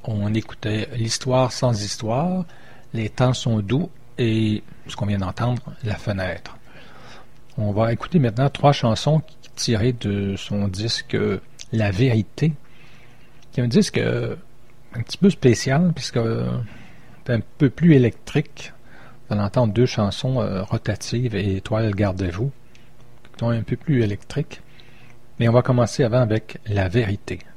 on écoutait l'histoire sans histoire, les temps sont doux et ce qu'on vient d'entendre, la fenêtre. On va écouter maintenant 3 chansons tirées de son disque La Vérité, qui est un disque un petit peu spécial puisque c'est un peu plus électrique. Vous allez entendre 2 chansons rotatives et Étoile gardez-vous, qui sont un peu plus électriques. Mais on va commencer avant avec La Vérité.